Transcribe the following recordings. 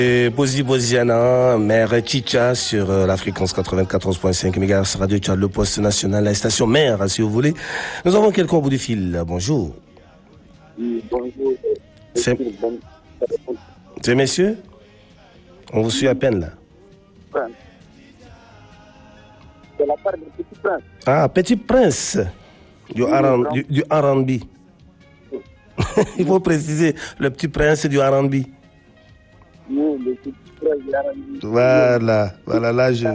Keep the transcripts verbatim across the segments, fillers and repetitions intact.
Et Bozi Boziana, mère Chicha sur euh, la fréquence quatre-vingt-quatorze virgule cinq mégahertz, Radio Tchad, le poste national, la station mère, si vous voulez. Nous avons quelqu'un au bout du fil. Bonjour. Oui, bonjour. C'est, c'est messieurs? On vous suit à peine là. C'est la part du Petit Prince. Ah, Petit Prince du, Oui, R and, non. du, du R and B. Il faut préciser, le Petit Prince du R and B. Oui, le Petit Prince du R and B. Voilà, voilà, là je...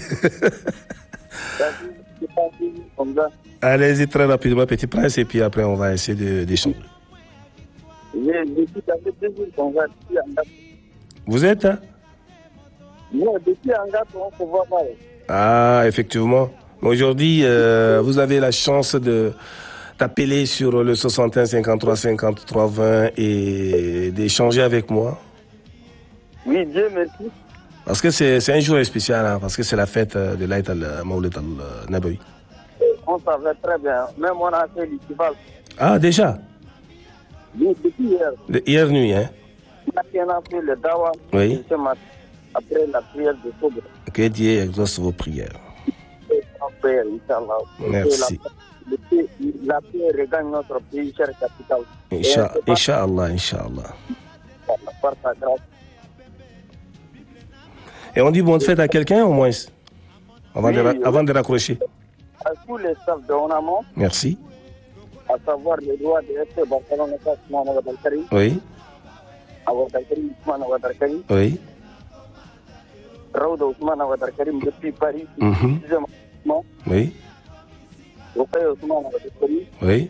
Allez-y très rapidement, Petit Prince, et puis après on va essayer de, d'échanger. Je suis dans deux jours qu'on va ici en Gâte. Vous êtes hein? Non, depuis en Gâte, on se voit mal. Ah, effectivement. Aujourd'hui, euh, vous avez la chance de d'appeler sur le soixante et un cinquante-trois cinquante-trois vingt et d'échanger avec moi. Oui, Dieu merci. Parce que c'est, c'est un jour spécial, hein, parce que c'est la fête de l'Aït al-Maoulet al-Nabawi. On savait très bien. Même on a fait l'estival. Ah, déjà? Oui, depuis hier. De, hier nuit, hein? On a fait le dawa. Oui. Ce matin, après la prière de Sobre. Que Dieu exauce vos prières. Prière, Inch'Allah. Merci. La paix, la paix regagne notre pays, chère capitale. Inch'Allah, Inch'Allah, Inch'Allah. Par sa grâce. Et on dit bonne fête à quelqu'un au moins, avant, Oui, de, ra- oui. avant de raccrocher. À tous les staffs de Onamon, Merci. à savoir le droit de F C Barcelone, Ousmane Ouadarkari, Oui, Ouadarkari, Ousmane Ouadarkari, oui. Raouda Ousmane Ouadarkari depuis Paris, Mhm. sixième arrondissement, Oui, Rocaille Ousmane Ouadarkari, oui.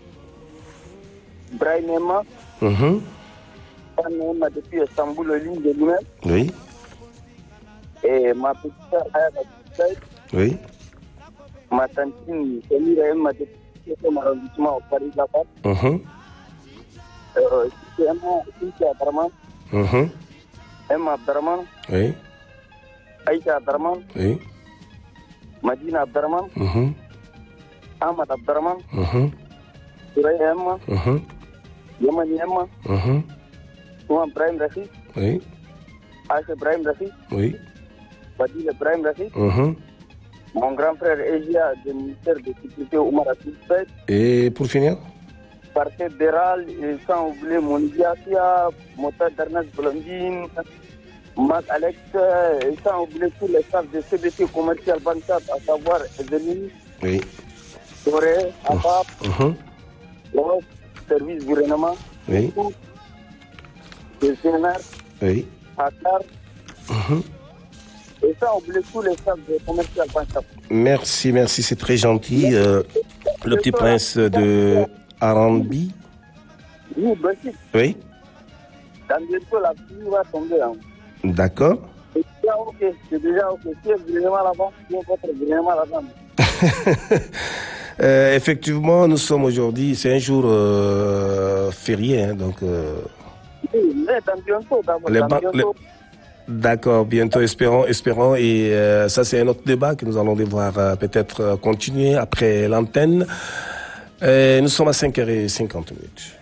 Brahim Emma, Mhm. Fan Emma depuis Istanbul, le ligne de lui-même, Oui, et ma petite sœur Ayana Boussaïd, oui. ma tantine Samira Emma depuis le sixième arrondissement au Paris Lapat, Mhm. euh, Emma Cynthia Abdraman, Mhm. Emma Abdraman, Oui, Aïcha Abdraman, oui. Madina Abdraman, Mhm. Ahmad Abdraman, Mhm. Suraya Emma, Mhm. Yamani Emma, Mhm. Souma Ibrahim Rafi, Oui, Ashe Ibrahim Rafi, oui. Badil Ibrahim Rafi, Mhm. mon grand frère Egia du ministère de Sécurité Oumar Assis, Et pour finir? Parquet Béral, et sans oublier mon Diasia, Mota Ernest Blondine, Mac Alex, et sans oublier tous les staffs de C B C commercial Bansat, à savoir Eveline, Oui. Toré, Abab, Mhm. Los, Service Gouvernement, Oui, le Sénat, oui. Akar, Mhm. et sans oublier tous les staffs de commercial Bansat. Merci, merci, c'est très gentil. Euh, le petit prince de R and B. Oui, Bachir, Oui, dans bientôt la pluie va tomber. Hein. d'accord. C'est déjà ok, c'est déjà ok. Si le gouvernement là-bas, si votre gouvernement là-bas. Euh, effectivement, nous sommes aujourd'hui, c'est un jour euh, férié, hein, donc... euh, Oui, mais dans bientôt, dans, Les dans ban- bientôt. D'accord, bientôt, espérons, espérons. Et euh, ça, c'est un autre débat que nous allons devoir euh, peut-être euh, continuer après l'antenne. Euh, nous sommes à cinq heures cinquante minutes.